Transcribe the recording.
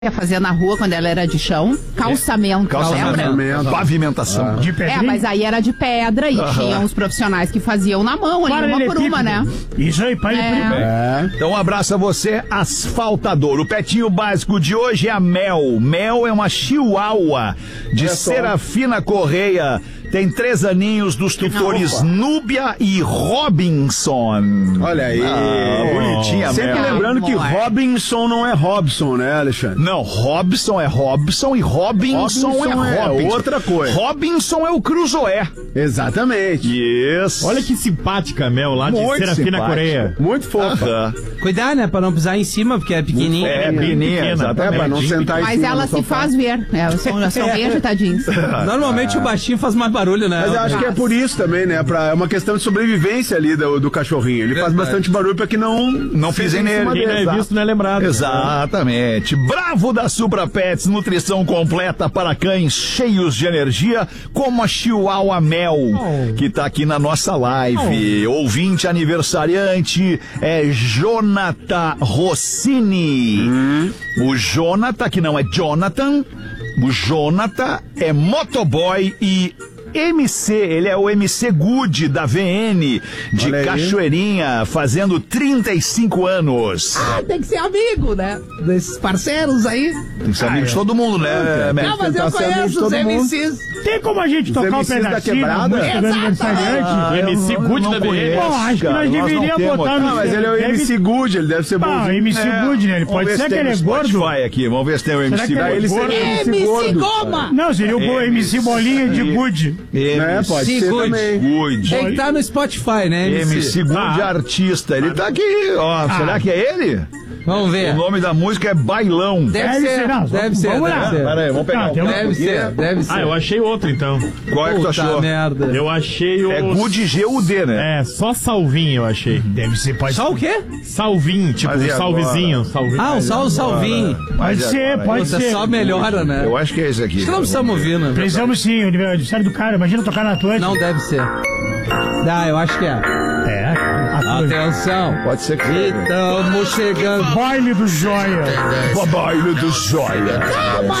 fazia na rua quando ela era de chão, calçamento, lembra? Pavimentação. De pedrinha? Mas aí era de pedra e tinha uns profissionais que faziam na mão ali, uma por uma, né? Isso aí, pai. Então um abraço a você, asfaltador. O petinho básico de hoje é a Mel. Mel é uma chihuahua de Serafina Correia. Tem 3 aninhos, dos tutores Núbia e Robinson. Olha aí. Bonitinha, Sempre Mel. lembrando que Robinson não é Robson, né, Alexandre? Não, Robson é Robson e Robinson é Robinson. Outra coisa. Robinson é o Cruzoé. Exatamente. Isso. Olha que simpática a Mel lá de Muito Serafina simpática. Correia. Muito fofa. Cuidar, né? Pra não pisar em cima, porque é pequenininha. É, pequenininha, exatamente. Pra não sentar em Mas cima ela no se sofá. faz ver, né? São bem agitadinhos. Normalmente o baixinho faz mais barulho, né? Mas eu acho que é por isso também, né? É uma questão de sobrevivência ali do cachorrinho. Ele faz bastante barulho pra que não pisem nele. Quem não é visto não é lembrado. Exatamente. Bravo da Supra Pets, nutrição completa para cães cheios de energia, como a Chihuahua Mel, que tá aqui na nossa live. Ouvinte aniversariante é Jonathan Rossini. O Jonathan, que não é Jonathan, o Jonathan é motoboy e MC, ele é o MC Good da VN de Olha aí. Cachoeirinha, fazendo 35 anos. Tem que ser amigo, né? Desses parceiros aí. Tem que ser amigo de todo mundo, né, Mac? Não, mas eu tentar ser amigo de conheço os todo mundo. MCs. Tem como a gente tocar um MCs da pedacinho da quebrada? música do aniversariante? O MC Good da BN. Pô, acho que nós deveríamos botar no... Não, mas ele é o MC Good, ele deve ser Ah, bonzinho. MC Good, né? Ele Vamos pode ver ser se que tem ele é no gordo. Spotify aqui, vamos ver se tem o MC que ele é Ele Good. seria MC MC gordo. Goma! Não, seria o MC Bolinha de Good. É, pode ser Good. também. Good. Tem que estar no Spotify, né? MC Good artista. Ele tá aqui, ó. Será que é ele? Vamos ver. O nome da música é Bailão. Deve ser. não. Deve ser. Vamos lá. Deve ser. Pera aí, vamos pegar Não, tem um- Deve ser. Deve ser. Ah, eu achei outro então. Qual é que tu Puta achou? merda. Eu achei o. É Good G-U-D, né? É, só Salvinho eu achei. Deve ser, pode Só o quê? Salvinho, tipo Mas e um salvezinho. agora? Salvinho. Ah, só o Salvinho. Pode ser, pode Puta, ser. só melhora, né? Eu acho que é esse aqui. Acho que não precisamos ouvir, né? Precisamos sim, o aniversário do cara. Imagina tocar na Atlântica. Não deve ser. Ah, eu acho que é. É, Atlântica. Atenção. Pode ser que seja. Estamos chegando. Baile do Joia. Baile do Joia.